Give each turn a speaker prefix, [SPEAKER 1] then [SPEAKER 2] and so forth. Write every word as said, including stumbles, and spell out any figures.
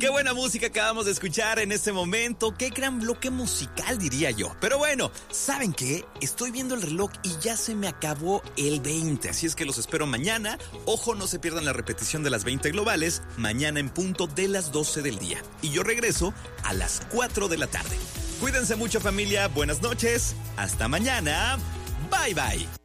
[SPEAKER 1] Qué buena música acabamos de escuchar en este momento. Qué gran bloque musical, diría yo. Pero bueno, ¿saben qué? Estoy viendo el reloj y ya se me acabó el veinte. Así es que los espero mañana. Ojo, no se pierdan la repetición de las veinte globales. Mañana en punto de las doce del día. Y yo regreso a las cuatro de la tarde. Cuídense mucho, familia. Buenas noches. Hasta mañana. Bye, bye.